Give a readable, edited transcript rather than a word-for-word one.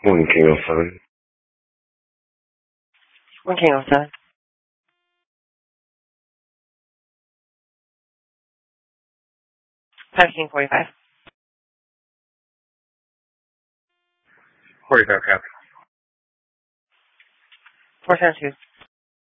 1 King 07. 1 King 07. 5 King 45. 45 cap. 4 Center 2.